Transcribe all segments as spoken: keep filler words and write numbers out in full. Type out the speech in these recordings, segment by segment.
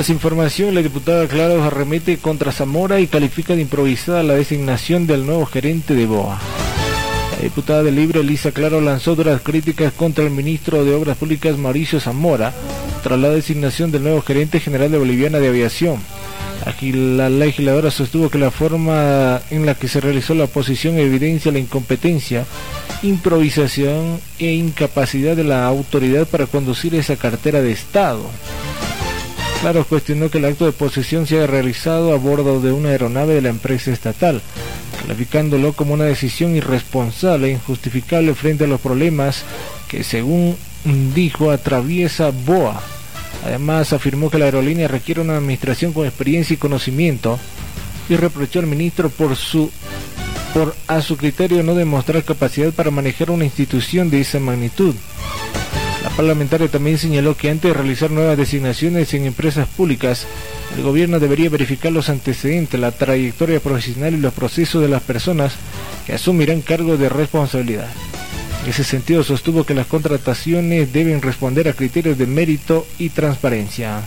Más información, la diputada Claro arremete contra Zamora y califica de improvisada la designación del nuevo gerente de B O A. La diputada del Libre, Elisa Claro, lanzó duras críticas contra el ministro de Obras Públicas, Mauricio Zamora, tras la designación del nuevo gerente general de Boliviana de Aviación. Aquí la legisladora sostuvo que la forma en la que se realizó la oposición evidencia la incompetencia, improvisación e incapacidad de la autoridad para conducir esa cartera de Estado. Claro cuestionó que el acto de posesión se haya realizado a bordo de una aeronave de la empresa estatal, calificándolo como una decisión irresponsable e injustificable frente a los problemas que, según dijo, atraviesa B O A. Además, afirmó que la aerolínea requiere una administración con experiencia y conocimiento y reprochó al ministro por su por a su criterio no demostrar capacidad para manejar una institución de esa magnitud. La parlamentaria también señaló que antes de realizar nuevas designaciones en empresas públicas, el gobierno debería verificar los antecedentes, la trayectoria profesional y los procesos de las personas que asumirán cargos de responsabilidad. En ese sentido, sostuvo que las contrataciones deben responder a criterios de mérito y transparencia.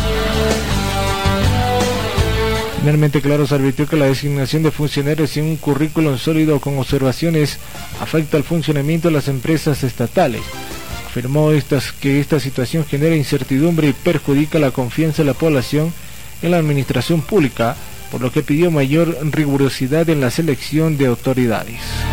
Finalmente, Claro se advirtió que la designación de funcionarios sin un currículum sólido con observaciones afecta al funcionamiento de las empresas estatales. Afirmó estas, que esta situación genera incertidumbre y perjudica la confianza de la población en la administración pública, por lo que pidió mayor rigurosidad en la selección de autoridades.